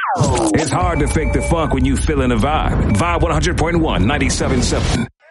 It's hard to fake the funk when you feeling the vibe. Vibe 100.1, 97.7.